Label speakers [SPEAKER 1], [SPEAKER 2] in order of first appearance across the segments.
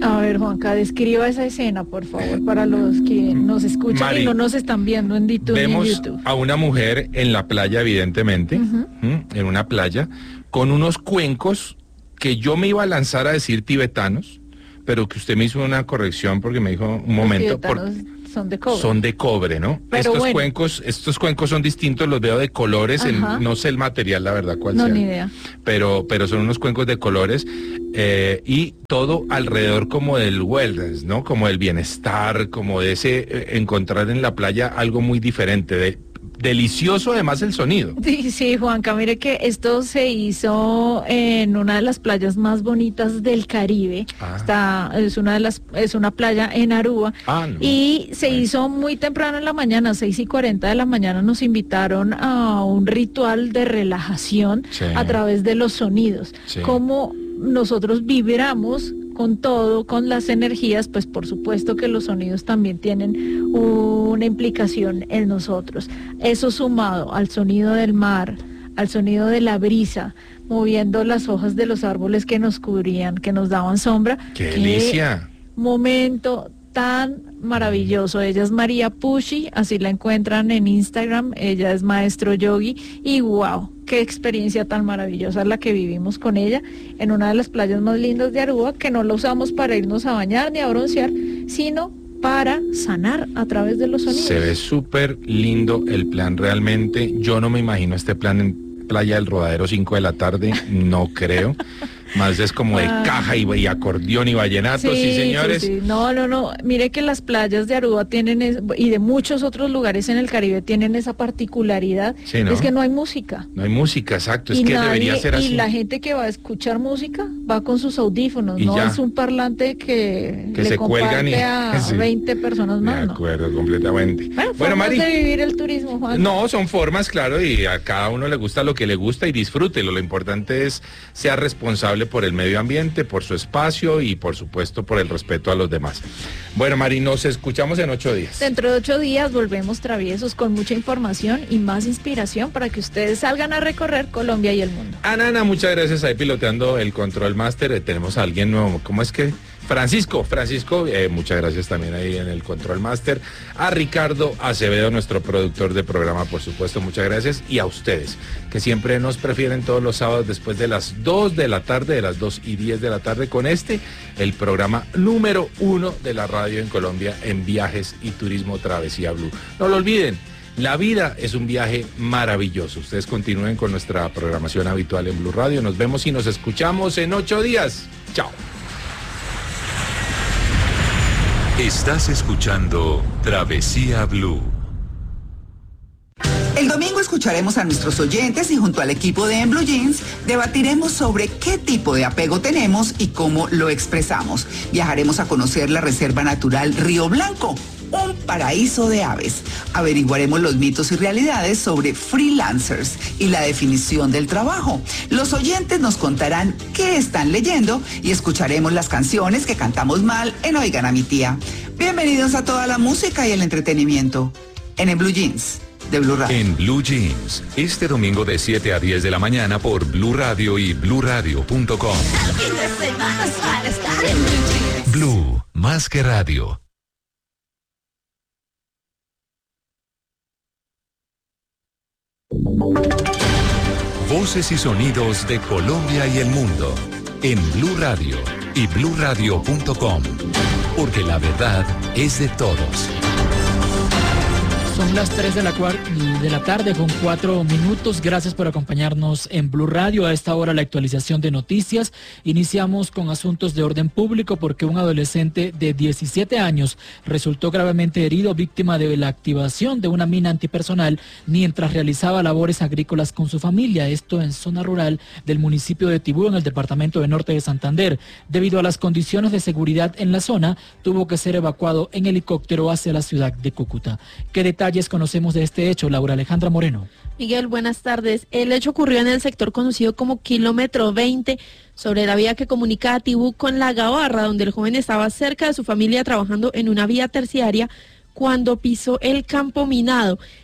[SPEAKER 1] A ver, Juanca, describa esa escena, por favor, para los que nos escuchan
[SPEAKER 2] Mari,
[SPEAKER 1] y no nos están viendo en YouTube ni en
[SPEAKER 2] vemos
[SPEAKER 1] YouTube.
[SPEAKER 2] a una mujer en la playa, evidentemente, en una playa, con unos cuencos que yo me iba a lanzar a decir tibetanos, pero que usted me hizo una corrección porque me dijo un momento.
[SPEAKER 1] Los tibetanos son de cobre.
[SPEAKER 2] Son de cobre, ¿no?
[SPEAKER 1] Pero bueno.
[SPEAKER 2] Estos cuencos son distintos, los veo de colores, no sé el material, la verdad, cuál sea.
[SPEAKER 1] No, ni idea.
[SPEAKER 2] Pero son unos cuencos de colores y todo alrededor como del wellness, ¿no? Como del bienestar, como de ese encontrar en la playa algo muy diferente, delicioso además el sonido.
[SPEAKER 1] Sí, Juanca, mire que esto se hizo en una de las playas más bonitas del Caribe. Es una playa en Aruba. Y se hizo muy temprano en la mañana, 6:40 de la mañana, nos invitaron a un ritual de relajación a través de los sonidos. Como nosotros vibramos con todo, con las energías, pues por supuesto que los sonidos también tienen una implicación en nosotros. Eso sumado al sonido del mar, al sonido de la brisa, moviendo las hojas de los árboles que nos cubrían, que nos daban sombra.
[SPEAKER 2] ¡Qué delicia!
[SPEAKER 1] Momento tan maravilloso. Ella es María Pushi, así la encuentran en Instagram, ella es maestro yogi y wow, qué experiencia tan maravillosa la que vivimos con ella en una de las playas más lindas de Aruba, que no la usamos para irnos a bañar ni a broncear, sino para sanar a través de los sonidos.
[SPEAKER 2] Se ve súper lindo el plan realmente. Yo no me imagino este plan en Playa del Rodadero 5 de la tarde, no creo. Más es como de caja y acordeón y vallenato, sí señores.
[SPEAKER 1] Sí. No, mire que las playas de Aruba tienen, y de muchos otros lugares en el Caribe tienen esa particularidad, es que no hay música.
[SPEAKER 2] No hay música, exacto, es que debería ser así.
[SPEAKER 1] Y la gente que va a escuchar música va con sus audífonos, no es un parlante que le
[SPEAKER 2] se cuelgan
[SPEAKER 1] a 20 personas más.
[SPEAKER 2] De acuerdo, completamente.
[SPEAKER 1] Bueno,
[SPEAKER 2] Mari,
[SPEAKER 1] de vivir el turismo, Juan.
[SPEAKER 2] No, son formas, claro, y a cada uno le gusta lo que le gusta y disfrútelo. Lo importante es ser responsable por el medio ambiente, por su espacio y por supuesto por el respeto a los demás. Bueno, Mari, nos escuchamos en 8 días.
[SPEAKER 1] Dentro de 8 días volvemos traviesos con mucha información y más inspiración para que ustedes salgan a recorrer Colombia y el mundo.
[SPEAKER 2] Ana, muchas gracias ahí piloteando el Control Master. Tenemos a alguien nuevo, ¿cómo es que? Francisco, muchas gracias también ahí en el Control Master. A Ricardo Acevedo, nuestro productor de programa, por supuesto, muchas gracias. Y a ustedes, que siempre nos prefieren todos los sábados después de las 2 de la tarde, de las 2:10 de la tarde, con el programa número 1 de la radio en Colombia en viajes y turismo Travesía Blue. No lo olviden. La vida es un viaje maravilloso. Ustedes continúen con nuestra programación habitual en Blue Radio. Nos vemos y nos escuchamos en 8 días. Chao.
[SPEAKER 3] Estás escuchando Travesía Blue.
[SPEAKER 4] El domingo escucharemos a nuestros oyentes y junto al equipo de En Blue Jeans debatiremos sobre qué tipo de apego tenemos y cómo lo expresamos. Viajaremos a conocer la Reserva Natural Río Blanco, un paraíso de aves. Averiguaremos los mitos y realidades sobre freelancers y la definición del trabajo. Los oyentes nos contarán qué están leyendo y escucharemos las canciones que cantamos mal en Oigan a mi tía. Bienvenidos a toda la música y el entretenimiento en Blue Jeans de Blue Radio.
[SPEAKER 3] En Blue Jeans, este domingo de 7 a 10 de la mañana por Blue Radio y bluradio.com. Blue, más que radio. Voces y sonidos de Colombia y el mundo en Blue Radio y bluradio.com, porque la verdad es de todos.
[SPEAKER 5] Son las 3 de la tarde con 4 minutos. Gracias por acompañarnos en Blue Radio. A esta hora la actualización de noticias. Iniciamos con asuntos de orden público porque un adolescente de 17 años resultó gravemente herido víctima de la activación de una mina antipersonal mientras realizaba labores agrícolas con su familia. Esto en zona rural del municipio de Tibú, en el departamento de Norte de Santander. Debido a las condiciones de seguridad en la zona, tuvo que ser evacuado en helicóptero hacia la ciudad de Cúcuta. ¿Qué detalles conocemos de este hecho, Laura Alejandra Moreno?
[SPEAKER 6] Miguel, buenas tardes. El hecho ocurrió en el sector conocido como Kilómetro 20, sobre la vía que comunica a Tibú con La Gabarra, donde el joven estaba cerca de su familia trabajando en una vía terciaria cuando pisó el campo minado.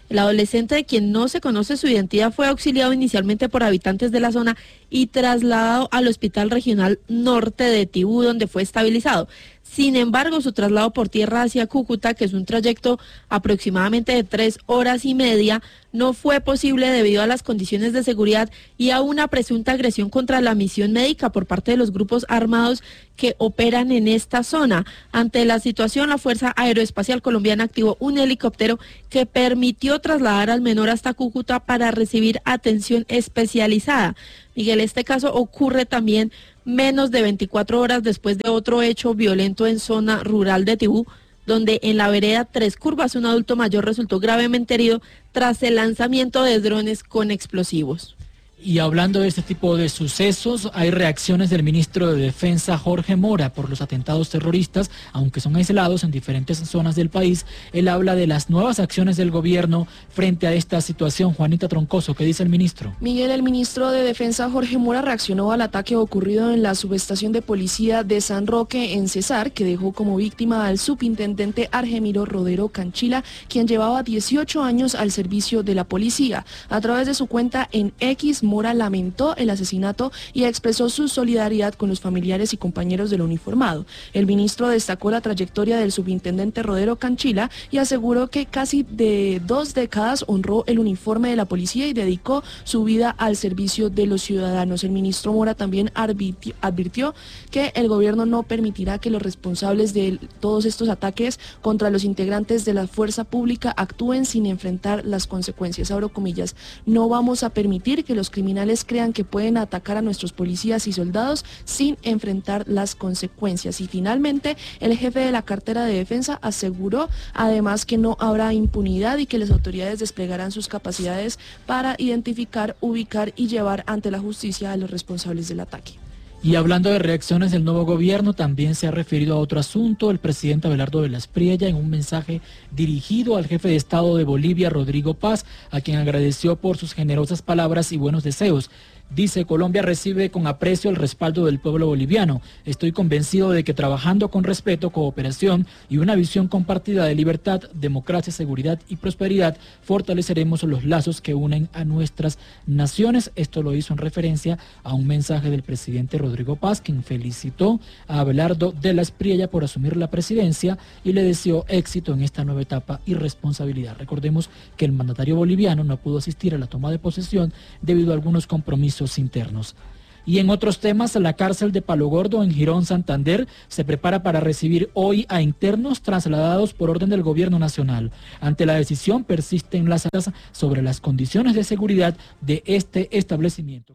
[SPEAKER 6] El adolescente, de quien no se conoce su identidad, fue auxiliado inicialmente por habitantes de la zona y trasladado al Hospital Regional Norte de Tibú, donde fue estabilizado. Sin embargo, su traslado por tierra hacia Cúcuta, que es un trayecto aproximadamente de 3 horas y media, no fue posible debido a las condiciones de seguridad y a una presunta agresión contra la misión médica por parte de los grupos armados que operan en esta zona. Ante la situación, la Fuerza Aeroespacial Colombiana activó un helicóptero que permitió trasladar al menor hasta Cúcuta para recibir atención especializada. Miguel, este caso ocurre también menos de 24 horas después de otro hecho violento en zona rural de Tibú, donde en la vereda Tres Curvas un adulto mayor resultó gravemente herido tras el lanzamiento de drones con explosivos.
[SPEAKER 5] Y hablando de este tipo de sucesos, hay reacciones del ministro de Defensa, Jorge Mora, por los atentados terroristas, aunque son aislados en diferentes zonas del país. Él habla de las nuevas acciones del gobierno frente a esta situación. Juanita Troncoso, ¿qué dice el ministro?
[SPEAKER 7] Miguel, el ministro de Defensa, Jorge Mora, reaccionó al ataque ocurrido en la subestación de policía de San Roque, en Cesar, que dejó como víctima al subintendente Argemiro Rodero Canchila, quien llevaba 18 años al servicio de la policía. A través de su cuenta en X, Mora lamentó el asesinato y expresó su solidaridad con los familiares y compañeros del uniformado. El ministro destacó la trayectoria del subintendente Rodero Canchila y aseguró que casi de 2 décadas honró el uniforme de la policía y dedicó su vida al servicio de los ciudadanos. El ministro Mora también advirtió que el gobierno no permitirá que los responsables de todos estos ataques contra los integrantes de la fuerza pública actúen sin enfrentar las consecuencias. Abro comillas, no vamos a permitir que los criminales crean que pueden atacar a nuestros policías y soldados sin enfrentar las consecuencias. Y finalmente, el jefe de la cartera de defensa aseguró además que no habrá impunidad y que las autoridades desplegarán sus capacidades para identificar, ubicar y llevar ante la justicia a los responsables del ataque.
[SPEAKER 5] Y hablando de reacciones del nuevo gobierno, también se ha referido a otro asunto. El presidente Abelardo Velas Priella, en un mensaje dirigido al jefe de Estado de Bolivia, Rodrigo Paz, a quien agradeció por sus generosas palabras y buenos deseos. Dice: Colombia recibe con aprecio el respaldo del pueblo boliviano. Estoy convencido de que trabajando con respeto, cooperación y una visión compartida de libertad, democracia, seguridad y prosperidad, fortaleceremos los lazos que unen a nuestras naciones. Esto lo hizo en referencia a un mensaje del presidente Rodrigo Paz, quien felicitó a Abelardo Velas Priella por asumir la presidencia y le deseó éxito en esta nueva etapa y responsabilidad. Recordemos que el mandatario boliviano no pudo asistir a la toma de posesión debido a algunos compromisos internos. Y en otros temas, la cárcel de Palo Gordo en Girón, Santander, se prepara para recibir hoy a internos trasladados por orden del gobierno nacional. Ante la decisión, persisten las dudas sobre las condiciones de seguridad de este establecimiento.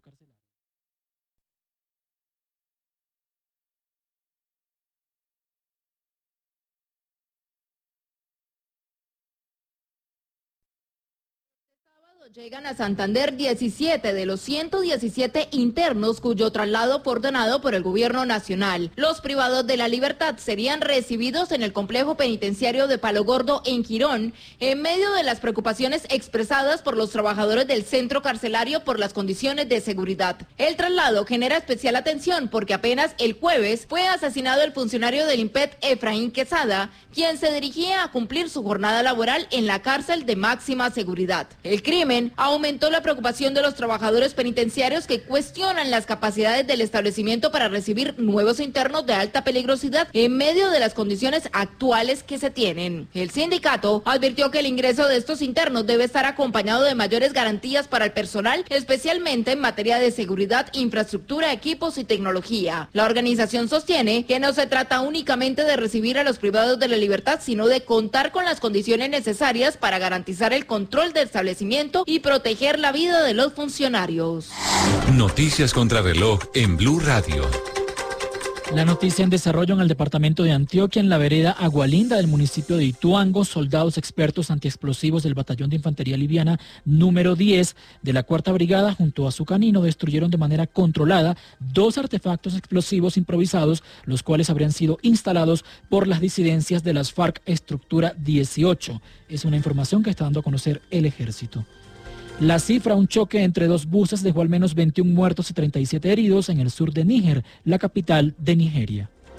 [SPEAKER 8] Llegan a Santander 17 de los 117 internos cuyo traslado fue ordenado por el gobierno nacional. Los privados de la libertad serían recibidos en el complejo penitenciario de Palo Gordo en Girón, en medio de las preocupaciones expresadas por los trabajadores del centro carcelario por las condiciones de seguridad. El traslado genera especial atención porque apenas el jueves fue asesinado el funcionario del INPET Efraín Quesada, quien se dirigía a cumplir su jornada laboral en la cárcel de máxima seguridad. El crimen aumentó la preocupación de los trabajadores penitenciarios que cuestionan las capacidades del establecimiento para recibir nuevos internos de alta peligrosidad en medio de las condiciones actuales que se tienen. El sindicato advirtió que el ingreso de estos internos debe estar acompañado de mayores garantías para el personal, especialmente en materia de seguridad, infraestructura, equipos y tecnología. La organización sostiene que no se trata únicamente de recibir a los privados de la libertad, sino de contar con las condiciones necesarias para garantizar el control del establecimiento y proteger la vida de los funcionarios.
[SPEAKER 3] Noticias contra reloj en Blue Radio.
[SPEAKER 5] La noticia en desarrollo: en el departamento de Antioquia, en la vereda Agualinda del municipio de Ituango, soldados expertos antiexplosivos del Batallón de Infantería Liviana número 10 de la 4ª Brigada, junto a su canino, destruyeron de manera controlada 2 artefactos explosivos improvisados, los cuales habrían sido instalados por las disidencias de las FARC Estructura 18. Es una información que está dando a conocer el Ejército. La cifra: un choque entre 2 buses dejó al menos 21 muertos y 37 heridos en el sur de Níger, la capital de Nigeria.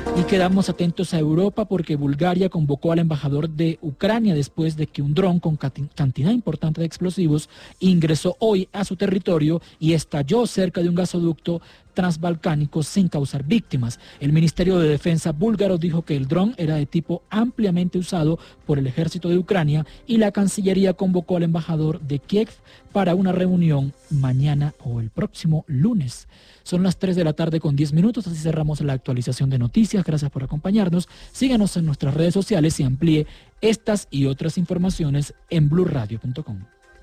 [SPEAKER 5] Y quedamos atentos a Europa porque Bulgaria convocó al embajador de Ucrania después de que un dron con cantidad importante de explosivos ingresó hoy a su territorio y estalló cerca de un gasoducto transbalcánico sin causar víctimas. El Ministerio de Defensa búlgaro dijo que el dron era de tipo ampliamente usado por el ejército de Ucrania y la Cancillería convocó al embajador de Kiev para una reunión mañana o el próximo lunes. Son las 3 de la tarde con 10 minutos, así cerramos la actualización de noticias. Gracias por acompañarnos. Síganos en nuestras redes sociales y amplíe estas y otras informaciones en blurradio.com.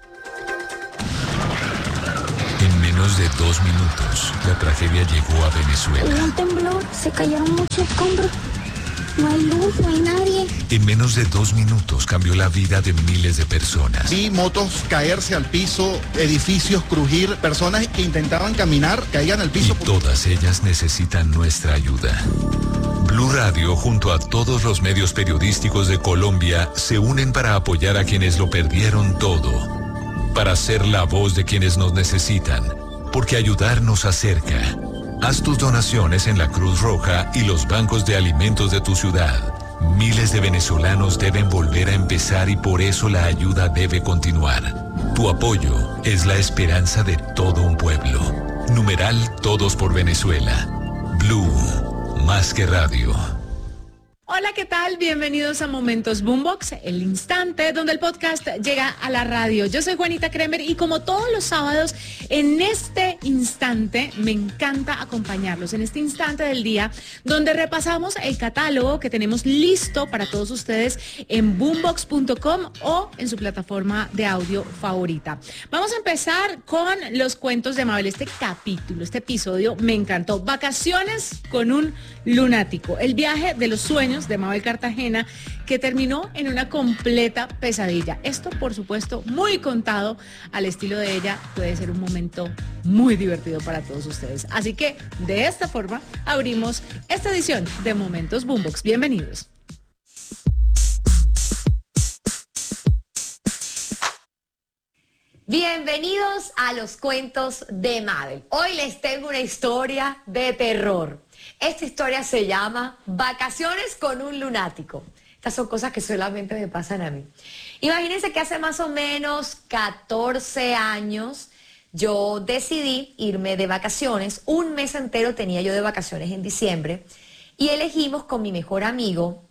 [SPEAKER 3] En menos de 2 minutos, la tragedia llegó a Venezuela.
[SPEAKER 9] Hubo un temblor, se cayeron muchos escombros. No hay luz, no hay nadie.
[SPEAKER 3] En menos de 2 minutos cambió la vida de miles de personas.
[SPEAKER 10] Vi motos caerse al piso, edificios crujir, personas que intentaban caminar, caían al piso.
[SPEAKER 3] Y todas ellas necesitan nuestra ayuda. Blue Radio, junto a todos los medios periodísticos de Colombia, se unen para apoyar a quienes lo perdieron todo. Para ser la voz de quienes nos necesitan, porque ayudar nos acerca. Haz tus donaciones en la Cruz Roja y los bancos de alimentos de tu ciudad. Miles de venezolanos deben volver a empezar y por eso la ayuda debe continuar. Tu apoyo es la esperanza de todo un pueblo. Numeral Todos por Venezuela. Blue, más que radio.
[SPEAKER 11] Hola, ¿qué tal? Bienvenidos a Momentos Boombox, el instante donde el podcast llega a la radio. Yo soy Juanita Kremer y como todos los sábados, en este instante me encanta acompañarlos, en este instante del día donde repasamos el catálogo que tenemos listo para todos ustedes en boombox.com o en su plataforma de audio favorita. Vamos a empezar con los cuentos de Mabel. Este capítulo, este episodio me encantó. Vacaciones con un lunático, el viaje de los sueños de Mabel Cartagena, que terminó en una completa pesadilla. Esto, por supuesto, muy contado al estilo de ella, puede ser un momento muy divertido para todos ustedes. Así que, de esta forma, abrimos esta edición de Momentos Boombox. Bienvenidos.
[SPEAKER 12] Bienvenidos a los cuentos de Mabel. Hoy les tengo una historia de terror. Esta historia se llama Vacaciones con un lunático. Estas son cosas que solamente me pasan a mí. Imagínense que hace más o menos 14 años yo decidí irme de vacaciones. Un mes entero tenía yo de vacaciones en diciembre y elegimos con mi mejor amigo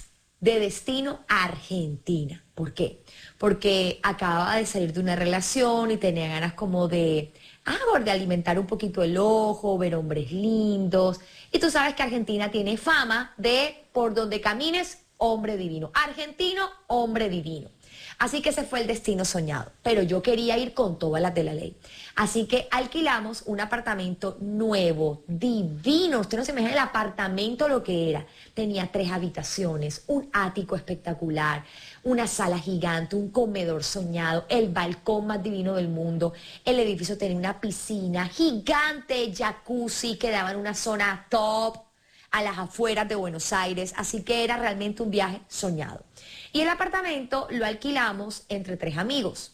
[SPEAKER 12] de destino a Argentina. ¿Por qué? Porque acababa de salir de una relación y tenía ganas como de alimentar un poquito el ojo, ver hombres lindos. Y tú sabes que Argentina tiene fama de, por donde camines, hombre divino. Argentino, hombre divino. Así que ese fue el destino soñado. Pero yo quería ir con todas las de la ley. Así que alquilamos un apartamento nuevo, divino. Usted no se imagina el apartamento lo que era. Tenía 3 habitaciones, un ático espectacular, una sala gigante, un comedor soñado, el balcón más divino del mundo. El edificio tenía una piscina gigante, jacuzzi, que daba en una zona top a las afueras de Buenos Aires. Así que era realmente un viaje soñado. Y el apartamento lo alquilamos entre 3 amigos.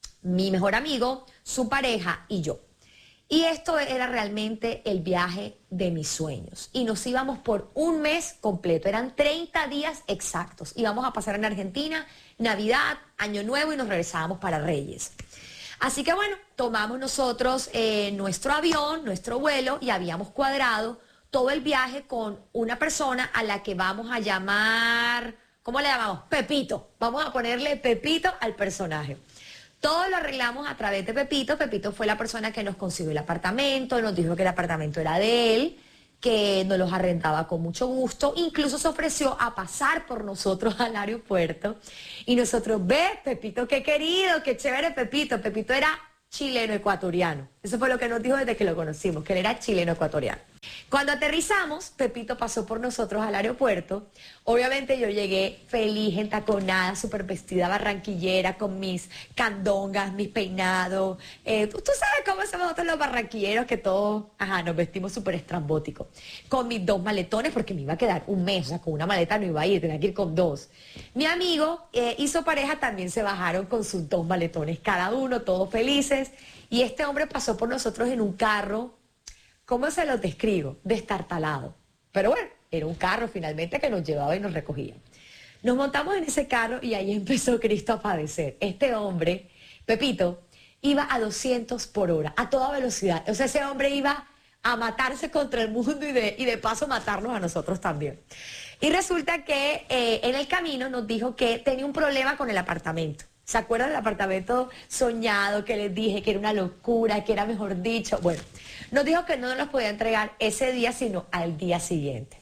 [SPEAKER 12] Mi mejor amigo, su pareja y yo. Y esto era realmente el viaje de mis sueños. Y nos íbamos por un mes completo. Eran 30 días exactos. Íbamos a pasar en Argentina, Navidad, Año Nuevo y nos regresábamos para Reyes. Así que bueno, tomamos nosotros nuestro avión, nuestro vuelo y habíamos cuadrado todo el viaje con una persona a la que vamos a llamar, ¿cómo le llamamos? Pepito. Vamos a ponerle Pepito al personaje. Todo lo arreglamos a través de Pepito. Pepito fue la persona que nos consiguió el apartamento, nos dijo que el apartamento era de él, que nos los arrendaba con mucho gusto. Incluso se ofreció a pasar por nosotros al aeropuerto. Y nosotros, ve, Pepito, qué querido, qué chévere Pepito. Pepito era chileno-ecuatoriano. Eso fue lo que nos dijo desde que lo conocimos, que él era chileno-ecuatoriano. Cuando aterrizamos, Pepito pasó por nosotros al aeropuerto. Obviamente yo llegué feliz, entaconada, súper vestida barranquillera, con mis candongas, mis peinados. Tú sabes cómo somos nosotros los barranquilleros, que todos, nos vestimos súper estrambóticos. Con mis 2 maletones, porque me iba a quedar un mes, o sea, con una maleta no iba a ir, tenía que ir con 2. Mi amigo y su pareja también se bajaron con sus 2 maletones, cada uno, todos felices. Y este hombre pasó por nosotros en un carro, ¿cómo se los describo? Destartalado. Pero bueno, Era un carro finalmente que nos llevaba y nos recogía. Nos montamos en ese carro y ahí empezó Cristo a padecer. Este hombre, Pepito, iba a 200 por hora, a toda velocidad. O sea, ese hombre iba a matarse contra el mundo y de paso matarnos a nosotros también. Y resulta que en el camino nos dijo que tenía un problema con el apartamento. ¿Se acuerdan del apartamento soñado que les dije que era una locura, que era mejor dicho? Bueno, nos dijo que no nos los podía entregar ese día, sino al día siguiente.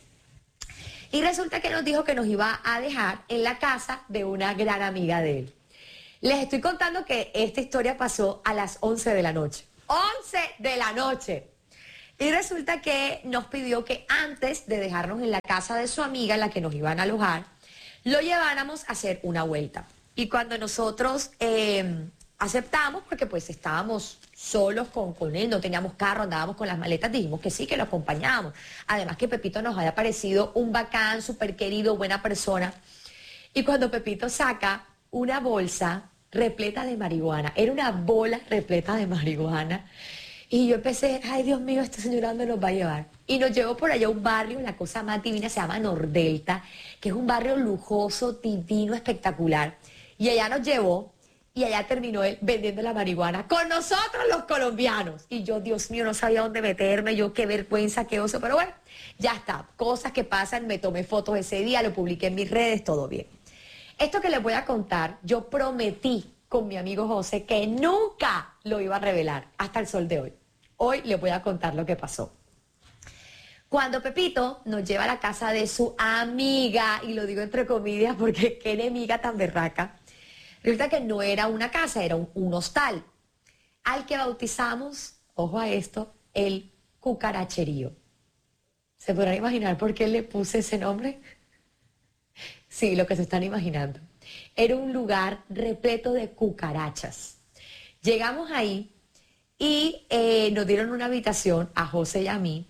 [SPEAKER 12] Y resulta que nos dijo que nos iba a dejar en la casa de una gran amiga de él. Les estoy contando que esta historia pasó a las 11 de la noche. 11 de la noche. Y resulta que nos pidió que antes de dejarnos en la casa de su amiga, en la que nos iban a alojar, lo lleváramos a hacer una vuelta. Y cuando nosotros aceptamos, porque pues estábamos solos con él, no teníamos carro, andábamos con las maletas, dijimos que sí, que lo acompañábamos. Además que Pepito nos había parecido un bacán, súper querido, buena persona. Y cuando Pepito saca una bolsa repleta de marihuana, era una bola repleta de marihuana, y yo empecé, ay Dios mío, este señor ¿a dónde nos va a llevar? Y nos llevó por allá a un barrio, la cosa más divina, se llama Nordelta, que es un barrio lujoso, divino, espectacular. Y allá nos llevó, y allá terminó él vendiendo la marihuana con nosotros los colombianos. Y yo, Dios mío, no sabía dónde meterme, yo qué vergüenza, qué oso, pero bueno, ya está, cosas que pasan, me tomé fotos ese día, lo publiqué en mis redes, todo bien. Esto que les voy a contar, yo prometí con mi amigo José que nunca lo iba a revelar hasta el sol de hoy. Hoy les voy a contar lo que pasó. Cuando Pepito nos lleva a la casa de su amiga, y lo digo entre comillas porque qué enemiga tan berraca, resulta que no era una casa, era un hostal, al que bautizamos, ojo a esto, el Cucaracherío. ¿Se podrán imaginar por qué le puse ese nombre? Sí, lo que se están imaginando. Era un lugar repleto de cucarachas. Llegamos ahí y nos dieron una habitación a José y a mí.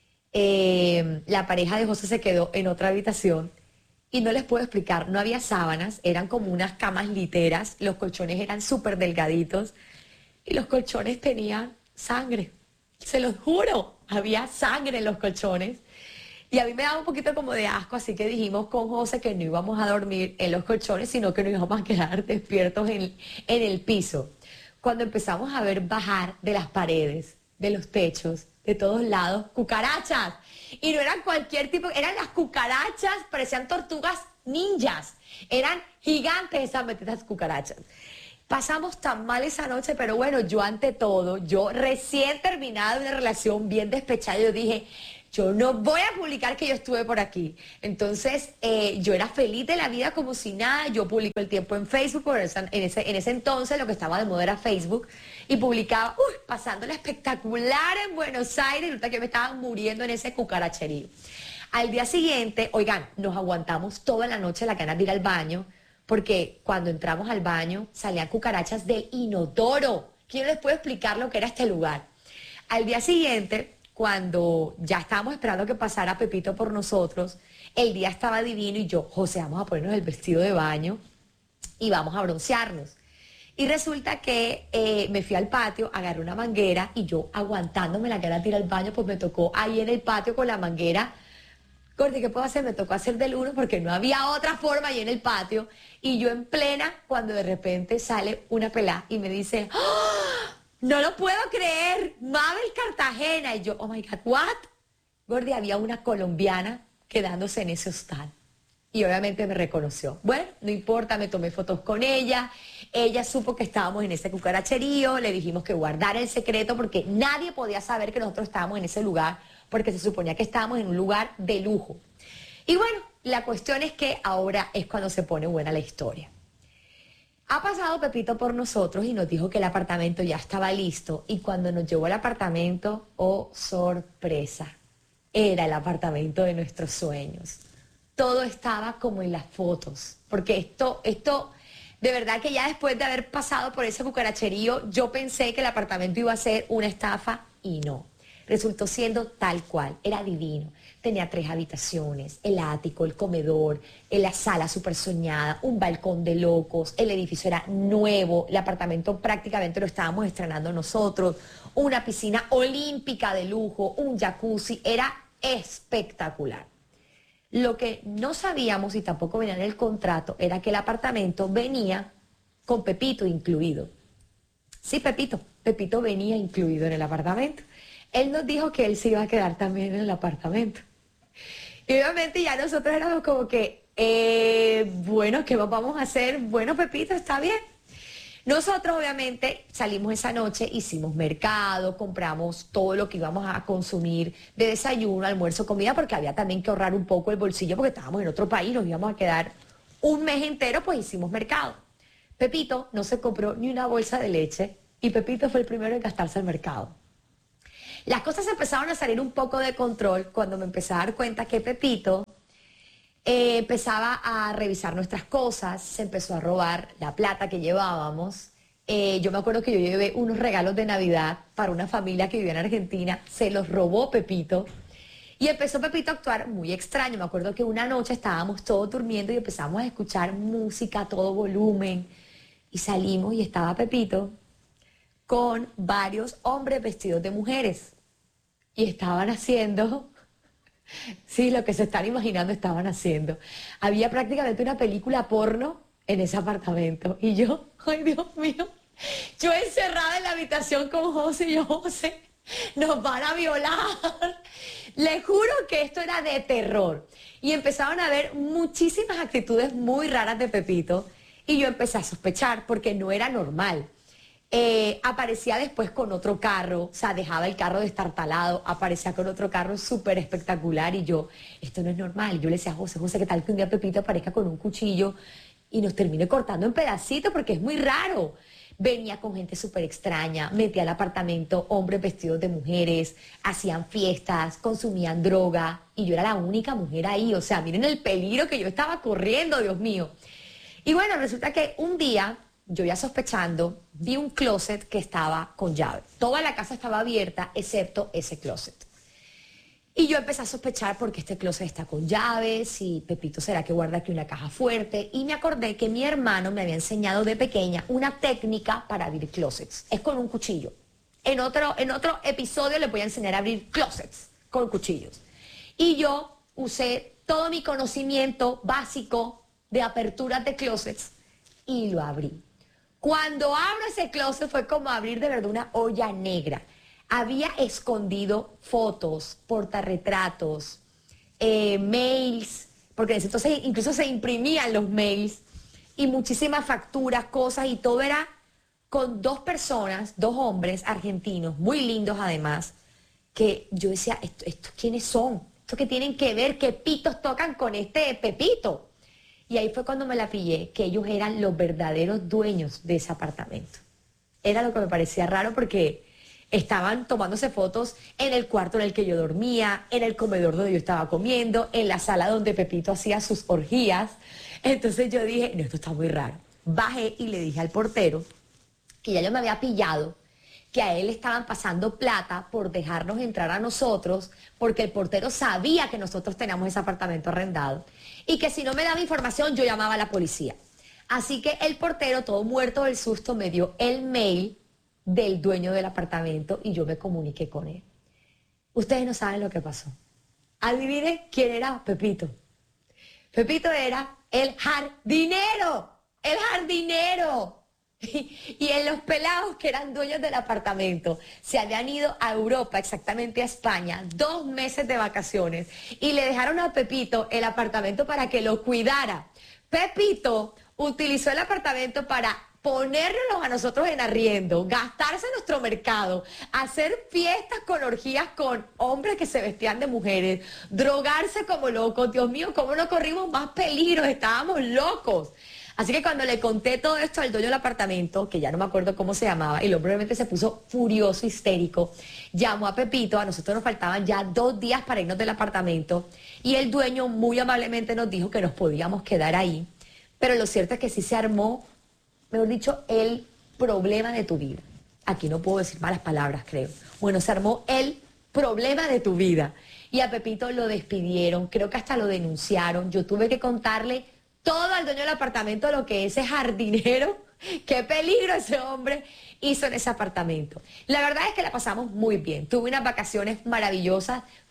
[SPEAKER 12] La pareja de José se quedó en otra habitación y no les puedo explicar, no había sábanas, eran como unas camas literas, los colchones eran súper delgaditos y los colchones tenían sangre. Se los juro, había sangre en los colchones. Y a mí me daba un poquito como de asco, así que dijimos con José que no íbamos a dormir en los colchones, sino que nos íbamos a quedar despiertos en el piso. Cuando empezamos a ver bajar de las paredes, de los techos, de todos lados, cucarachas. Y no eran cualquier tipo, eran las cucarachas, parecían tortugas ninjas. Eran gigantes esas benditas cucarachas. Pasamos tan mal esa noche, pero bueno, yo ante todo, yo recién terminada una relación bien despechada, yo dije, yo no voy a publicar que yo estuve por aquí. Entonces, yo era feliz de la vida como si nada. Yo publico el tiempo en Facebook, porque en ese entonces lo que estaba de moda era Facebook. Y publicaba, pasándola espectacular en Buenos Aires. Y resulta que me estaba muriendo en ese cucaracherío. Al día siguiente, oigan, nos aguantamos toda la noche la ganas de ir al baño. Porque cuando entramos al baño salían cucarachas del inodoro. ¿Quién les puede explicar lo que era este lugar? Al día siguiente, cuando ya estábamos esperando que pasara Pepito por nosotros, el día estaba divino y yo, José, vamos a ponernos el vestido de baño y vamos a broncearnos. Y resulta que me fui al patio, agarré una manguera y yo aguantándome la ganas de ir al baño, pues me tocó ahí en el patio con la manguera. Gordi, ¿qué puedo hacer? Me tocó hacer del uno porque no había otra forma ahí en el patio. Y yo en plena, cuando de repente sale una pelá y me dice, ¡oh! No lo puedo creer, Mabel Cartagena. Y yo, oh my God, what? Gordi, había una colombiana quedándose en ese hostal. Y obviamente me reconoció. Bueno, no importa, me tomé fotos con ella. Ella supo que estábamos en ese cucaracherío. Le dijimos que guardara el secreto porque nadie podía saber que nosotros estábamos en ese lugar, porque se suponía que estábamos en un lugar de lujo. Y bueno, la cuestión es que ahora es cuando se pone buena la historia. Ha pasado Pepito por nosotros y nos dijo que el apartamento ya estaba listo. Y cuando nos llevó al apartamento, oh, sorpresa, era el apartamento de nuestros sueños. Todo estaba como en las fotos. Porque esto, de verdad que ya después de haber pasado por ese cucaracherío, yo pensé que el apartamento iba a ser una estafa y no. Resultó siendo tal cual, era divino. Tenía 3 habitaciones, el ático, el comedor, la sala súper soñada, un balcón de locos, el edificio era nuevo, el apartamento prácticamente lo estábamos estrenando nosotros, una piscina olímpica de lujo, un jacuzzi, era espectacular. Lo que no sabíamos y tampoco venía en el contrato era que el apartamento venía con Pepito incluido. Sí, Pepito venía incluido en el apartamento. Él nos dijo que él se iba a quedar también en el apartamento. Y obviamente ya nosotros éramos como que, bueno, ¿qué vamos a hacer? Bueno, Pepito, está bien. Nosotros obviamente salimos esa noche, hicimos mercado, compramos todo lo que íbamos a consumir de desayuno, almuerzo, comida, porque había también que ahorrar un poco el bolsillo porque estábamos en otro país, nos íbamos a quedar un mes entero, pues hicimos mercado. Pepito no se compró ni una bolsa de leche y Pepito fue el primero en gastarse el mercado. Las cosas empezaron a salir un poco de control cuando me empecé a dar cuenta que Pepito empezaba a revisar nuestras cosas, se empezó a robar la plata que llevábamos. Yo me acuerdo que yo llevé unos regalos de Navidad para una familia que vivía en Argentina, se los robó Pepito y empezó Pepito a actuar muy extraño. Me acuerdo que una noche estábamos todos durmiendo y empezamos a escuchar música a todo volumen y salimos y estaba Pepito con varios hombres vestidos de mujeres y estaban haciendo... Sí, lo que se están imaginando estaban haciendo. Había prácticamente una película porno en ese apartamento. Y yo, ay Dios mío, yo encerrada en la habitación con José y yo, José, nos van a violar. Le juro que esto era de terror. Y empezaron a ver muchísimas actitudes muy raras de Pepito. Y yo empecé a sospechar porque no era normal. Aparecía después con otro carro, o sea, dejaba el carro destartalado, aparecía con otro carro súper espectacular y yo, esto no es normal. Yo le decía a José, ¿qué tal que un día Pepito aparezca con un cuchillo y nos termine cortando en pedacitos? Porque es muy raro. Venía con gente súper extraña, metía al apartamento hombres vestidos de mujeres, hacían fiestas, consumían droga y yo era la única mujer ahí. O sea, miren el peligro que yo estaba corriendo, Dios mío. Y bueno, resulta que un día... Yo ya sospechando, vi un closet que estaba con llave. Toda la casa estaba abierta, excepto ese closet. Y yo empecé a sospechar porque este closet está con llaves y Pepito será que guarda aquí una caja fuerte. Y me acordé que mi hermano me había enseñado de pequeña una técnica para abrir closets. Es con un cuchillo. En otro episodio les voy a enseñar a abrir closets con cuchillos. Y yo usé todo mi conocimiento básico de aperturas de closets y lo abrí. Cuando abro ese closet fue como abrir de verdad una olla negra. Había escondido fotos, portarretratos, mails, porque en ese entonces incluso se imprimían los mails y muchísimas facturas, cosas y todo era con dos personas, dos hombres argentinos, muy lindos además, que yo decía, ¿estos quiénes son? ¿Estos qué tienen que ver? ¿Qué pitos tocan con este Pepito? Y ahí fue cuando me la pillé, que ellos eran los verdaderos dueños de ese apartamento. Era lo que me parecía raro porque estaban tomándose fotos en el cuarto en el que yo dormía, en el comedor donde yo estaba comiendo, en la sala donde Pepito hacía sus orgías. Entonces yo dije, no, esto está muy raro. Bajé y le dije al portero que ya yo me había pillado, que a él le estaban pasando plata por dejarnos entrar a nosotros, porque el portero sabía que nosotros teníamos ese apartamento arrendado, y que si no me daba información yo llamaba a la policía. Así que el portero, todo muerto del susto, me dio el mail del dueño del apartamento y yo me comuniqué con él. Ustedes no saben lo que pasó. Adivinen quién era Pepito. Pepito era el jardinero, el jardinero. Y en los pelados que eran dueños del apartamento se habían ido a Europa, exactamente a España, 2 meses de vacaciones y le dejaron a Pepito el apartamento para que lo cuidara. Pepito utilizó el apartamento para ponérnoslos a nosotros en arriendo, gastarse en nuestro mercado, hacer fiestas con orgías con hombres que se vestían de mujeres, drogarse como locos. Dios mío, cómo no corrimos más peligros, estábamos locos. Así que cuando le conté todo esto al dueño del apartamento, que ya no me acuerdo cómo se llamaba, el hombre obviamente se puso furioso, histérico, llamó a Pepito, a nosotros nos faltaban ya 2 días para irnos del apartamento, y el dueño muy amablemente nos dijo que nos podíamos quedar ahí, pero lo cierto es que sí se armó, mejor dicho, el problema de tu vida. Aquí no puedo decir malas palabras, creo. Bueno, se armó el problema de tu vida, y a Pepito lo despidieron, creo que hasta lo denunciaron, yo tuve que contarle todo al dueño del apartamento lo que ese jardinero, qué peligro ese hombre hizo en ese apartamento. La verdad es que la pasamos muy bien. Tuve unas vacaciones maravillosas.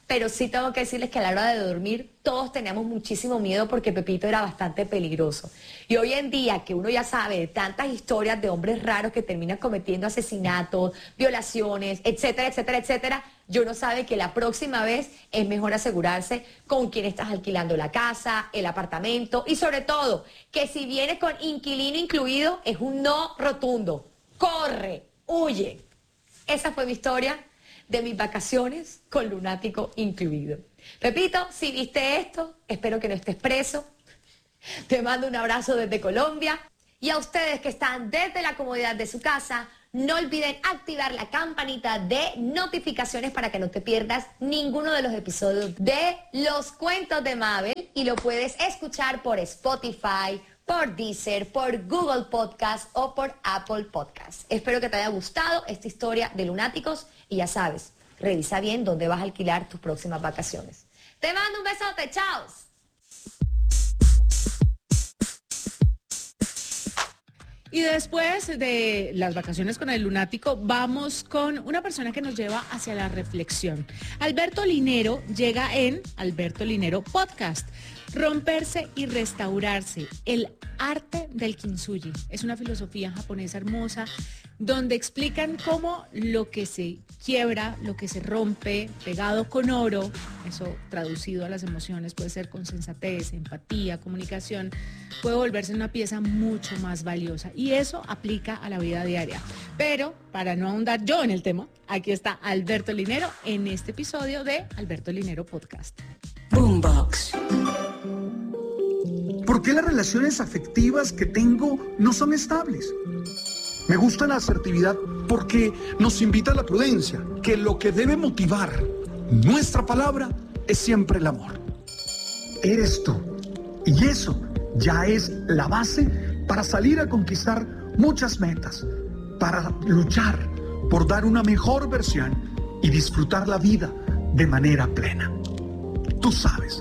[SPEAKER 12] pero sí tengo que decirles que a la hora de dormir todos teníamos muchísimo miedo porque Pepito era bastante peligroso. Y hoy en día que uno ya sabe de tantas historias de hombres raros que terminan cometiendo asesinatos, violaciones, etcétera, etcétera, etcétera, yo no sabe que la próxima vez es mejor asegurarse con quién estás alquilando la casa, el apartamento y sobre todo que si vienes con inquilino incluido es un no rotundo. Corre, huye. Esa fue mi historia de mis vacaciones con lunático incluido. Pepito, si viste esto, espero que no estés preso. Te mando un abrazo desde Colombia. Y a ustedes que están desde la comodidad de su casa, no olviden activar la campanita de notificaciones para que no te pierdas ninguno de los episodios de Los Cuentos de Mabel. Y lo puedes escuchar por Spotify, por Deezer, por Google Podcast o por Apple Podcast. Espero que te haya gustado esta historia de lunáticos y ya sabes, revisa bien dónde vas a alquilar tus próximas vacaciones. Te mando un besote, chao.
[SPEAKER 11] Y después de las vacaciones con el lunático, vamos con una persona que nos lleva hacia la reflexión. Alberto Linero llega en Alberto Linero Podcast. Romperse y restaurarse, el arte del kintsugi. Es una filosofía japonesa hermosa donde explican cómo lo que se quiebra, lo que se rompe, pegado con oro, eso traducido a las emociones puede ser con sensatez, empatía, comunicación, puede volverse una pieza mucho más valiosa y eso aplica a la vida diaria. Pero para no ahondar yo en el tema, aquí está Alberto Linero en este episodio de Alberto Linero Podcast.
[SPEAKER 13] Boombox. ¿Por qué las relaciones afectivas que tengo no son estables? Me gusta la asertividad porque nos invita a la prudencia, que lo que debe motivar nuestra palabra es siempre el amor. Eres tú. Y eso ya es la base para salir a conquistar muchas metas, para luchar por dar una mejor versión y disfrutar la vida de manera plena. Tú sabes.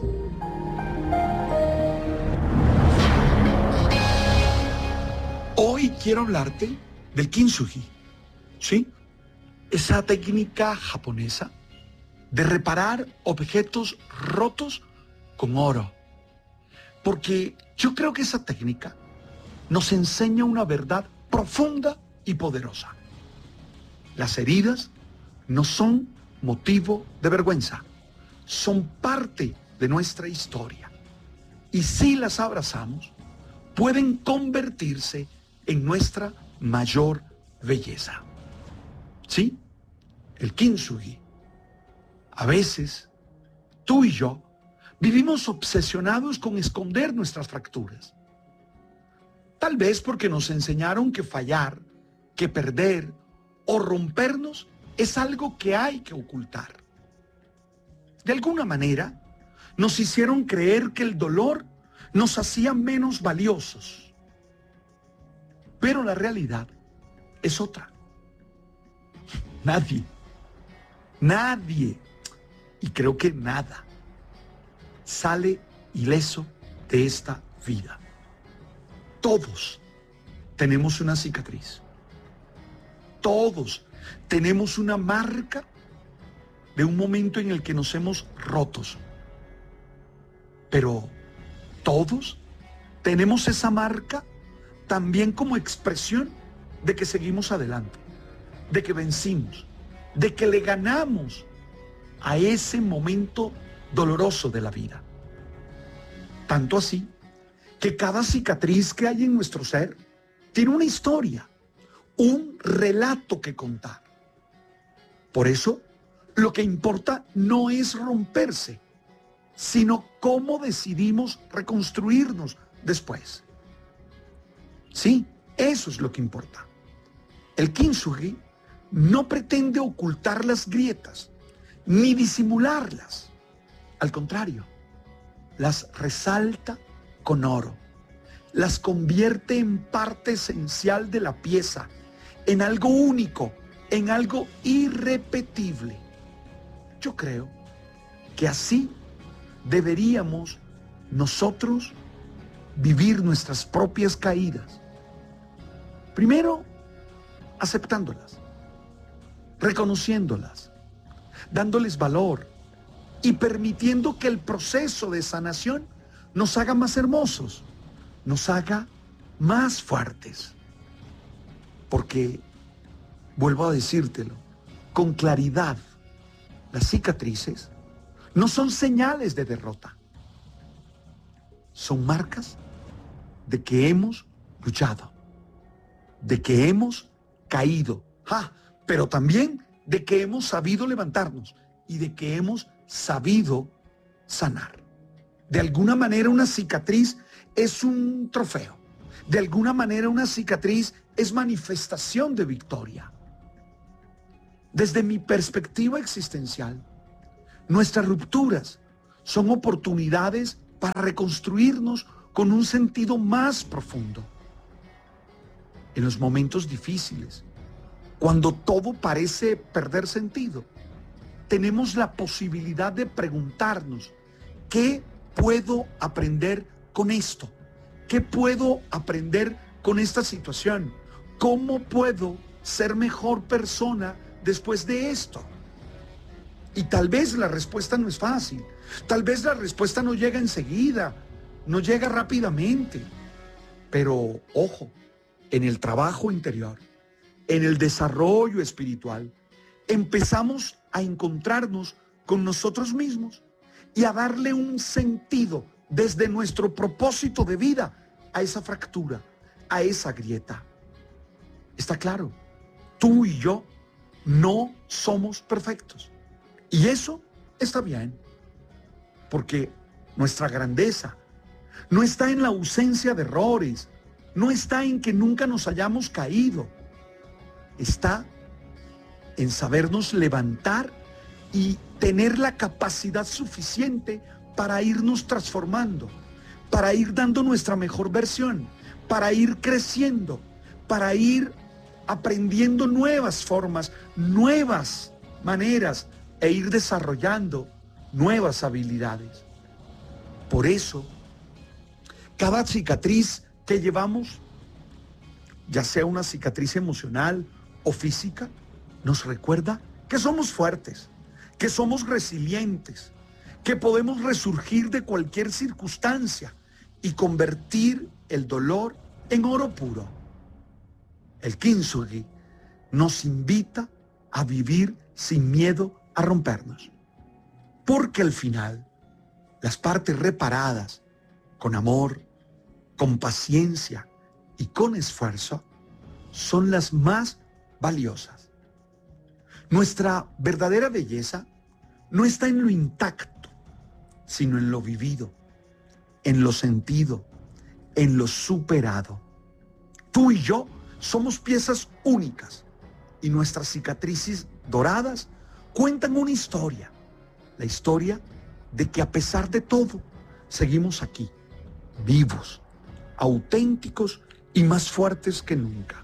[SPEAKER 13] Hoy quiero hablarte del kintsugi, ¿sí? Esa técnica japonesa de reparar objetos rotos con oro. Porque yo creo que esa técnica nos enseña una verdad profunda y poderosa. Las heridas no son motivo de vergüenza, son parte de nuestra historia. Y si las abrazamos, pueden convertirse en nuestra mayor belleza. ¿Sí? El kintsugi. A veces, tú y yo vivimos obsesionados con esconder nuestras fracturas. Tal vez porque nos enseñaron que fallar, que perder o rompernos es algo que hay que ocultar. De alguna manera, nos hicieron creer que el dolor nos hacía menos valiosos. Pero la realidad es otra. Nadie, y creo que nada, sale ileso de esta vida. Todos tenemos una cicatriz. Todos tenemos una marca de un momento en el que nos hemos rotos. Pero todos tenemos esa marca también como expresión de que seguimos adelante, de que vencimos, de que le ganamos a ese momento doloroso de la vida. Tanto así que cada cicatriz que hay en nuestro ser tiene una historia, un relato que contar. Por eso, lo que importa no es romperse, sino cómo decidimos reconstruirnos después. Sí, eso es lo que importa. El kintsugi no pretende ocultar las grietas, ni disimularlas. Al contrario, las resalta con oro. Las convierte en parte esencial de la pieza, en algo único, en algo irrepetible. Yo creo que así deberíamos nosotros vivir nuestras propias caídas. Primero, aceptándolas, reconociéndolas, dándoles valor, y permitiendo que el proceso de sanación nos haga más hermosos, nos haga más fuertes. Porque, vuelvo a decírtelo, con claridad, las cicatrices no son señales de derrota. Son marcas de que hemos luchado, de que hemos caído, pero también de que hemos sabido levantarnos y de que hemos sabido sanar. De alguna manera una cicatriz es un trofeo. De alguna manera una cicatriz es manifestación de victoria. Desde mi perspectiva existencial, nuestras rupturas son oportunidades para reconstruirnos con un sentido más profundo. En los momentos difíciles, cuando todo parece perder sentido, tenemos la posibilidad de preguntarnos, ¿qué puedo aprender con esto? ¿Qué puedo aprender con esta situación? ¿Cómo puedo ser mejor persona después de esto? Y tal vez la respuesta no es fácil, tal vez la respuesta no llega enseguida, no llega rápidamente, pero ojo, en el trabajo interior, en el desarrollo espiritual, empezamos a encontrarnos con nosotros mismos y a darle un sentido desde nuestro propósito de vida a esa fractura, a esa grieta. Está claro, tú y yo no somos perfectos. Y eso está bien, porque nuestra grandeza no está en la ausencia de errores, no está en que nunca nos hayamos caído, está en sabernos levantar y tener la capacidad suficiente para irnos transformando, para ir dando nuestra mejor versión, para ir creciendo, para ir aprendiendo nuevas formas, nuevas maneras e ir desarrollando nuevas habilidades. Por eso, cada cicatriz que llevamos, ya sea una cicatriz emocional o física, nos recuerda que somos fuertes, que somos resilientes, que podemos resurgir de cualquier circunstancia y convertir el dolor en oro puro. El Kintsugi nos invita a vivir sin miedo a rompernos, porque al final las partes reparadas con amor, con paciencia y con esfuerzo son las más valiosas. Nuestra verdadera belleza no está en lo intacto, sino en lo vivido, en lo sentido, en lo superado. Tú y yo somos piezas únicas y nuestras cicatrices doradas cuentan una historia, la historia de que a pesar de todo seguimos aquí, vivos, auténticos y más fuertes que nunca.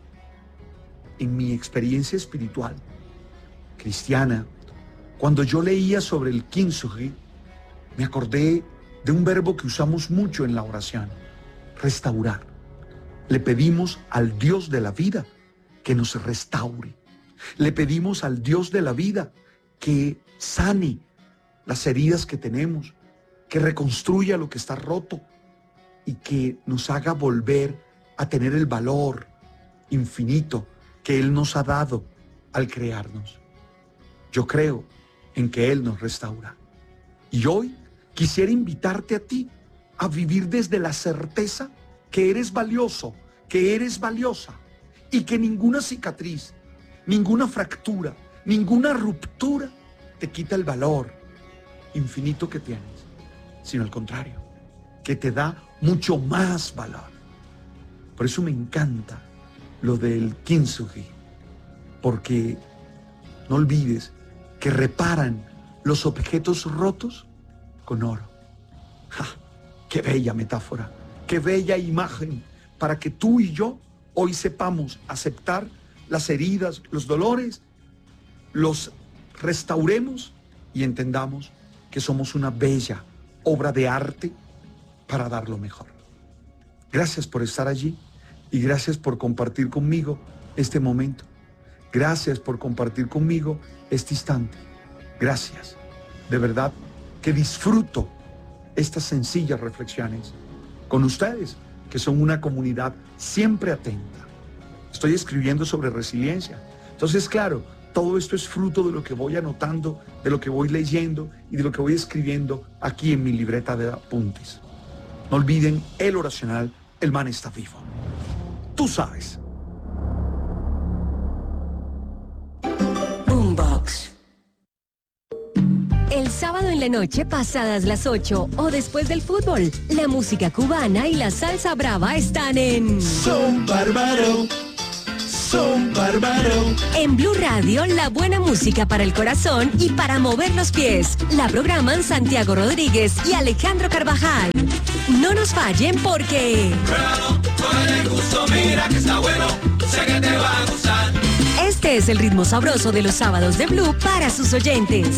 [SPEAKER 13] En mi experiencia espiritual, cristiana, cuando yo leía sobre el Kintsugi, me acordé de un verbo que usamos mucho en la oración, restaurar. Le pedimos al Dios de la vida que nos restaure. Le pedimos al Dios de la vida que sane las heridas que tenemos, que reconstruya lo que está roto y que nos haga volver a tener el valor infinito que Él nos ha dado al crearnos. Yo creo en que Él nos restaura. Y hoy quisiera invitarte a ti a vivir desde la certeza que eres valioso, que eres valiosa y que ninguna cicatriz, ninguna fractura, ninguna ruptura te quita el valor infinito que tienes, sino al contrario, que te da mucho más valor. Por eso me encanta lo del Kintsugi, porque no olvides que reparan los objetos rotos con oro. ¡Ja! ¡Qué bella metáfora! ¡Qué bella imagen! Para que tú y yo hoy sepamos aceptar las heridas, los dolores, los restauremos y entendamos que somos una bella obra de arte para dar lo mejor. Gracias por estar allí y gracias por compartir conmigo este momento. Gracias por compartir conmigo este instante. Gracias. de verdad que disfruto estas sencillas reflexiones con ustedes, que son una comunidad siempre atenta. Estoy escribiendo sobre resiliencia. Entonces, claro, todo esto es fruto de lo que voy anotando, de lo que voy leyendo y de lo que voy escribiendo aquí en mi libreta de apuntes. No olviden el oracional, el man está vivo. Tú sabes.
[SPEAKER 14] Boombox. El sábado en la noche, pasadas las 8 o después del fútbol, la música cubana y la salsa brava están en
[SPEAKER 15] Son Bárbaro. Son Bárbaro.
[SPEAKER 14] En Blue Radio, la buena música para el corazón y para mover los pies. La programan Santiago Rodríguez y Alejandro Carvajal. No nos fallen porque...
[SPEAKER 15] Pruébalo, con el gusto, mira que está bueno, sé que te va a gustar.
[SPEAKER 14] Este es el ritmo sabroso de los sábados de Blue para sus oyentes.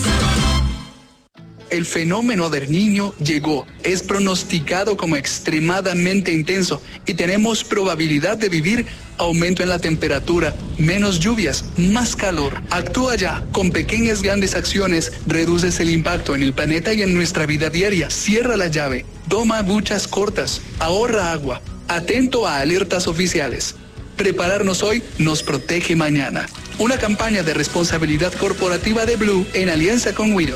[SPEAKER 16] El fenómeno del Niño llegó, es pronosticado como extremadamente intenso y tenemos probabilidad de vivir aumento en la temperatura, menos lluvias, más calor. Actúa ya, con pequeñas grandes acciones, reduces el impacto en el planeta y en nuestra vida diaria. Cierra la llave, toma duchas cortas, ahorra agua, atento a alertas oficiales. Prepararnos hoy nos protege mañana. Una campaña de responsabilidad corporativa de Blue en alianza con Widow.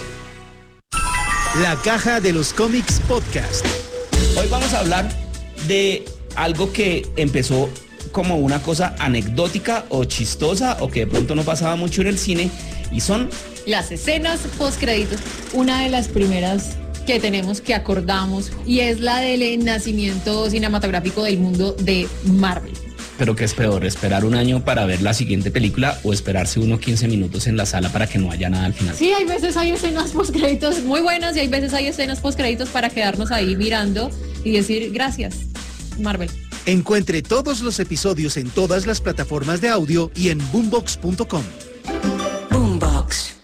[SPEAKER 17] La Caja de los Cómics Podcast.
[SPEAKER 18] Hoy vamos a hablar de algo que empezó como una cosa anecdótica o chistosa o que de pronto no pasaba mucho en el cine y son
[SPEAKER 11] las escenas postcréditos. Una de las primeras que tenemos, que acordamos, y es la del nacimiento cinematográfico del mundo de Marvel.
[SPEAKER 18] Pero ¿qué es peor? ¿Esperar un año para ver la siguiente película o esperarse 15 minutos en la sala para que no haya nada al final?
[SPEAKER 11] Sí, hay veces hay escenas postcréditos muy buenas y hay veces hay escenas postcréditos para quedarnos ahí mirando y decir gracias, Marvel.
[SPEAKER 17] Encuentre todos los episodios en todas las plataformas de audio y en boombox.com.
[SPEAKER 14] Boombox.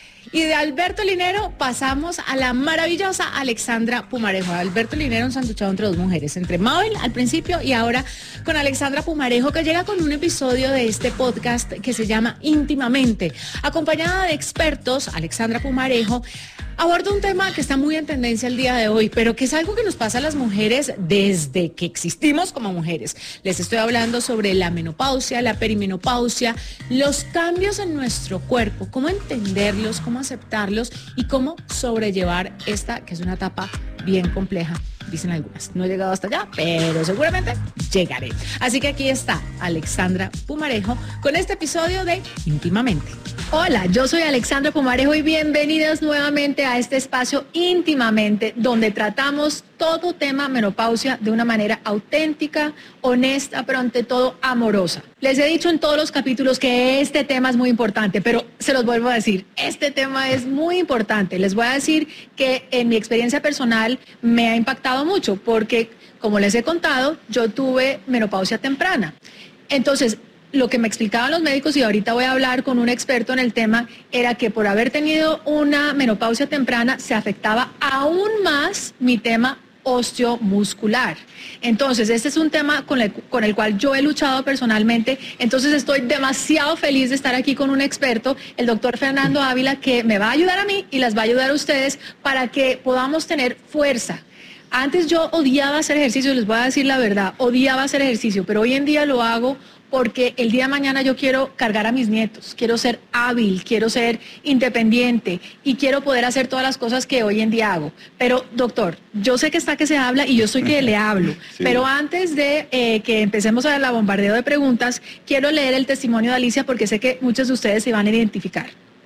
[SPEAKER 11] Y de Alberto Linero pasamos a la maravillosa Alexandra Pumarejo. Alberto Linero un sanduchado entre dos mujeres, entre Mabel al principio y ahora con Alexandra Pumarejo, que llega con un episodio de este podcast que se llama Íntimamente. Acompañada de expertos, Alexandra Pumarejo aborda un tema que está muy en tendencia el día de hoy, pero que es algo que nos pasa a las mujeres desde que existimos como mujeres. Les estoy hablando sobre la menopausia, la perimenopausia, los cambios en nuestro cuerpo, cómo entenderlos, cómo aceptarlos y cómo sobrellevar esta, que es una etapa bien compleja, dicen algunas. No he llegado hasta allá, pero seguramente llegaré. Así que aquí está Alexandra Pumarejo con este episodio de Íntimamente. Hola, yo soy Alexandra Pumarejo y bienvenidos nuevamente a este espacio Íntimamente, donde tratamos todo tema menopausia de una manera auténtica, honesta, pero ante todo amorosa. Les he dicho en todos los capítulos que este tema es muy importante, pero se los vuelvo a decir, este tema es muy importante. Les voy a decir que en mi experiencia personal me ha impactado mucho porque, como les he contado, yo tuve menopausia temprana. Entonces, lo que me explicaban los médicos, y ahorita voy a hablar con un experto en el tema, era que por haber tenido una menopausia temprana se afectaba aún más mi tema osteomuscular. Entonces, este es un tema con el cual yo he luchado personalmente. Entonces, estoy demasiado feliz de estar aquí con un experto, el doctor Fernando Ávila, que me va a ayudar a mí y las va a ayudar a ustedes para que podamos tener fuerza. Antes yo odiaba hacer ejercicio, les voy a decir la verdad, odiaba hacer ejercicio, pero hoy en día lo hago porque el día de mañana yo quiero cargar a mis nietos, quiero ser hábil, quiero ser independiente y quiero poder hacer todas las cosas que hoy en día hago. Pero, doctor, yo sé que está que se habla y yo soy que le hablo, sí. Pero antes de que empecemos a ver la bombardeo de preguntas, quiero leer el testimonio de Alicia porque sé que muchos de ustedes se van a identificar.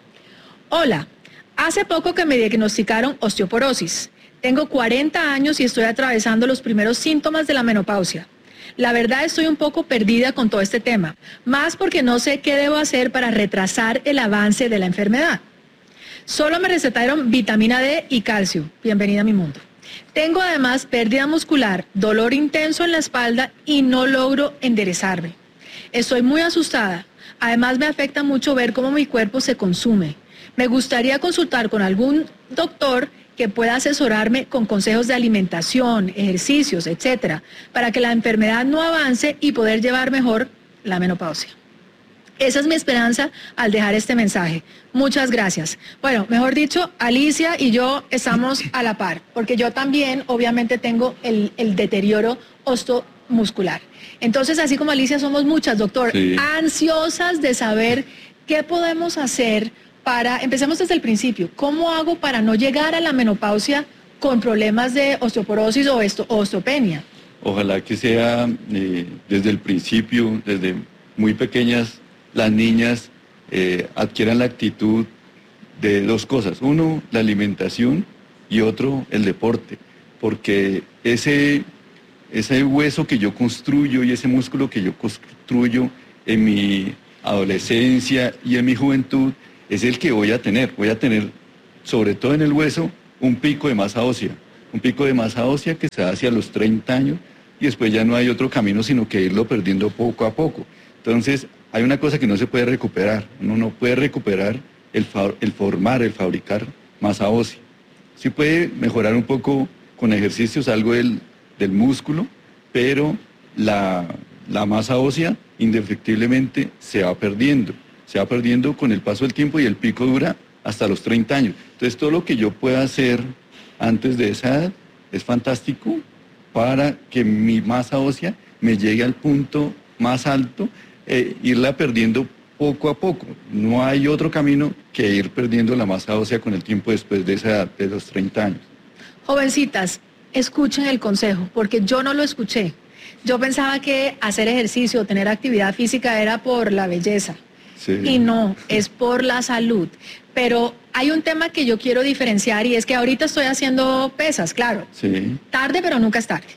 [SPEAKER 11] Hola, hace poco que me diagnosticaron osteoporosis. Tengo 40 años y estoy atravesando los primeros síntomas de la menopausia. La verdad estoy un poco perdida con todo este tema, más porque no sé qué debo hacer para retrasar el avance de la enfermedad. Solo me recetaron vitamina D y calcio. Bienvenida a mi mundo. Tengo además pérdida muscular, dolor intenso en la espalda y no logro enderezarme. Estoy muy asustada. Además me afecta mucho ver cómo mi cuerpo se consume. Me gustaría consultar con algún doctor que pueda asesorarme con consejos de alimentación, ejercicios, etcétera, para que la enfermedad no avance y poder llevar mejor la menopausia.
[SPEAKER 19] Esa es mi esperanza al dejar este mensaje. Muchas gracias. Bueno, mejor dicho, Alicia y yo estamos a la par, porque yo también obviamente tengo el deterioro osteomuscular. Entonces, así como Alicia, somos muchas, doctor, ansiosas de saber qué podemos hacer para, empecemos desde el principio, ¿cómo hago para no llegar a la menopausia con problemas de osteoporosis o osteopenia?
[SPEAKER 20] Ojalá que sea desde el principio, desde muy pequeñas, las niñas adquieran la actitud de dos cosas. Uno, la alimentación, y otro, el deporte. Porque ese hueso que yo construyo y ese músculo que yo construyo en mi adolescencia y en mi juventud es el que voy a tener. Voy a tener, sobre todo en el hueso, un pico de masa ósea. Un pico de masa ósea que se da hacia los 30 años y después ya no hay otro camino sino que irlo perdiendo poco a poco. Entonces, hay una cosa que no se puede recuperar. Uno no puede recuperar el fabricar masa ósea. Sí puede mejorar un poco con ejercicios, algo del músculo, pero la masa ósea indefectiblemente se va perdiendo con el paso del tiempo y el pico dura hasta los 30 años. Entonces todo lo que yo pueda hacer antes de esa edad es fantástico para que mi masa ósea me llegue al punto más alto, irla perdiendo poco a poco. No hay otro camino que ir perdiendo la masa ósea con el tiempo después de esa edad, de los 30 años.
[SPEAKER 19] Jovencitas, escuchen el consejo, porque yo no lo escuché. Yo pensaba que hacer ejercicio, tener actividad física era por la belleza. Sí. Y no, es por la salud. Pero hay un tema que yo quiero diferenciar y es que ahorita estoy haciendo pesas, claro. Sí. Tarde, pero nunca es tarde.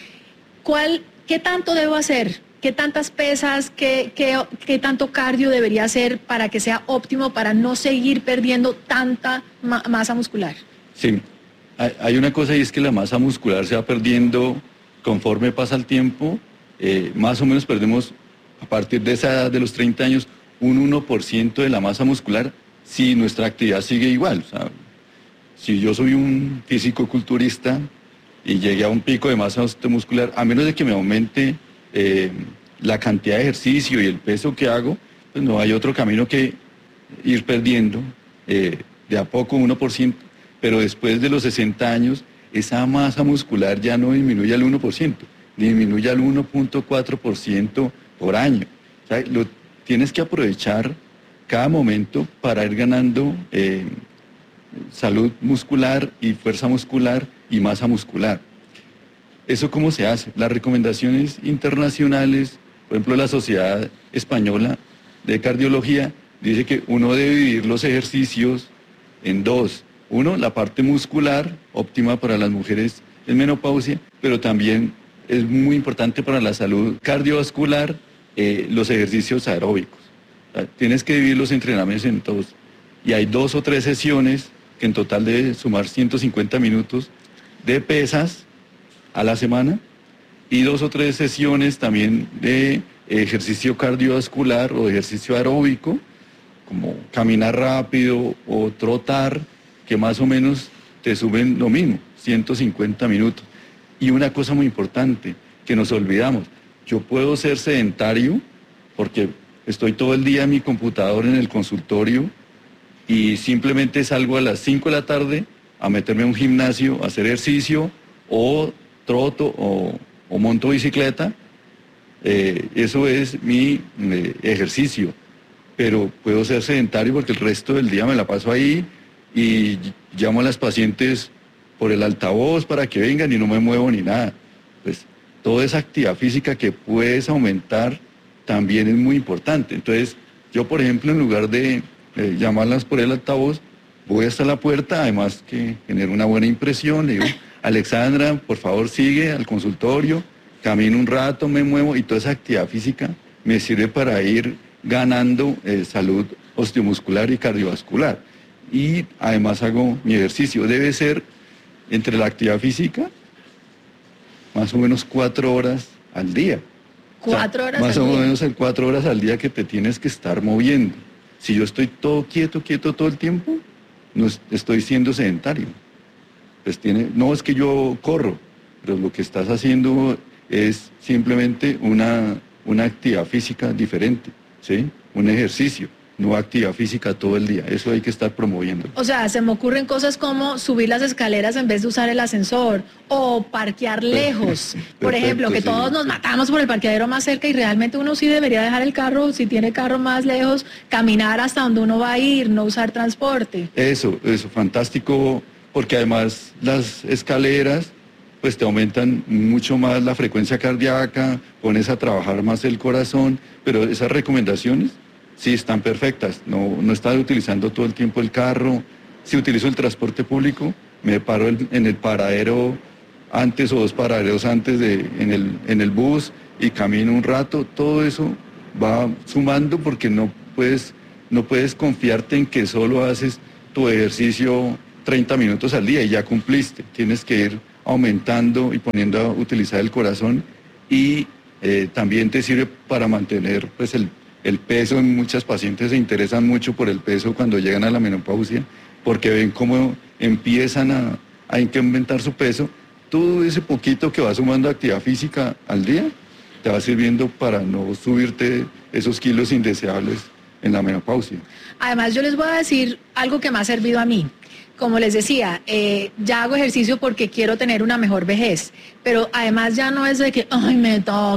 [SPEAKER 19] ¿Qué tanto debo hacer? ¿Qué tantas pesas, qué tanto cardio debería hacer para que sea óptimo, para no seguir perdiendo tanta masa muscular?
[SPEAKER 20] Sí, hay una cosa y es que la masa muscular se va perdiendo conforme pasa el tiempo. Más o menos perdemos a partir de esa edad de los 30 años un 1% de la masa muscular si nuestra actividad sigue igual. O sea, si yo soy un físico-culturista y llegué a un pico de masa muscular, a menos de que me aumente la cantidad de ejercicio y el peso que hago, pues no hay otro camino que ir perdiendo de a poco 1%, pero después de los 60 años esa masa muscular ya no disminuye al 1%, disminuye al 1.4% por año. O sea, tienes que aprovechar cada momento para ir ganando salud muscular y fuerza muscular y masa muscular. ¿Eso cómo se hace? Las recomendaciones internacionales, por ejemplo la Sociedad Española de Cardiología, dice que uno debe dividir los ejercicios en dos. Uno, la parte muscular, óptima para las mujeres en menopausia, pero también es muy importante para la salud cardiovascular, los ejercicios aeróbicos. O sea, tienes que dividir los entrenamientos en dos. Y hay 2 o 3 sesiones que en total debe sumar 150 minutos de pesas a la semana y 2 o 3 sesiones también de ejercicio cardiovascular o ejercicio aeróbico, como caminar rápido o trotar, que más o menos te suben lo mismo, 150 minutos. Y una cosa muy importante que nos olvidamos, yo puedo ser sedentario porque estoy todo el día en mi computador en el consultorio y simplemente salgo a las 5 de la tarde a meterme a un gimnasio, a hacer ejercicio o troto o monto bicicleta. Eso es mi ejercicio, pero puedo ser sedentario porque el resto del día me la paso ahí y llamo a las pacientes por el altavoz para que vengan y no me muevo ni nada. Pues toda esa actividad física que puedes aumentar también es muy importante. Entonces, yo por ejemplo, en lugar de llamarlas por el altavoz, voy hasta la puerta, además que genera una buena impresión, le digo, Alexandra, por favor sigue al consultorio, camino un rato, me muevo y toda esa actividad física me sirve para ir ganando salud osteomuscular y cardiovascular. Y además hago mi ejercicio. Debe ser entre la actividad física más o menos 4 horas al día.
[SPEAKER 19] 4 horas
[SPEAKER 20] más
[SPEAKER 19] al
[SPEAKER 20] o
[SPEAKER 19] día.
[SPEAKER 20] menos 4 horas al día que te tienes que estar moviendo. Si yo estoy todo quieto todo el tiempo, no estoy siendo sedentario. Pues no es que yo corro, pero lo que estás haciendo es simplemente una actividad física diferente. ¿sí? Un ejercicio, no actividad física todo el día. Eso hay que estar promoviendo.
[SPEAKER 19] O sea, se me ocurren cosas como subir las escaleras en vez de usar el ascensor o parquear lejos. Por ejemplo, que todos nos matamos por el parqueadero más cerca y realmente uno sí debería dejar el carro, si tiene carro más lejos, caminar hasta donde uno va a ir, no usar transporte.
[SPEAKER 20] Eso, fantástico, porque además las escaleras pues te aumentan mucho más la frecuencia cardíaca, pones a trabajar más el corazón, pero esas recomendaciones sí están perfectas, no estás utilizando todo el tiempo el carro. Si utilizo el transporte público, me paro en el paradero antes o 2 paraderos antes en el bus y camino un rato. Todo eso va sumando porque no puedes confiarte en que solo haces tu ejercicio 30 minutos al día y ya cumpliste. Tienes que ir aumentando y poniendo a utilizar el corazón y también te sirve para mantener pues el peso. Muchas pacientes se interesan mucho por el peso cuando llegan a la menopausia porque ven cómo empiezan a incrementar su peso. Todo ese poquito que va sumando actividad física al día te va sirviendo para no subirte esos kilos indeseables en la menopausia.
[SPEAKER 19] Además, yo les voy a decir algo que me ha servido a mí. Como les decía, ya hago ejercicio porque quiero tener una mejor vejez, pero además ya no es de que, ay, me toca